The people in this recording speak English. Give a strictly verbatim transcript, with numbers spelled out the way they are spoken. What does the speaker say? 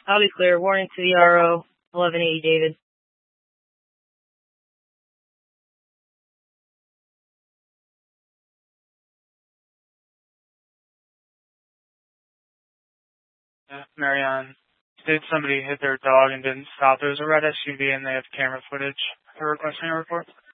I'll be clear. Warning to the R O, eleven eighty David. Yeah, Marianne, did somebody hit their dog and didn't stop? There was a red S U V and they have camera footage. They're requesting a report.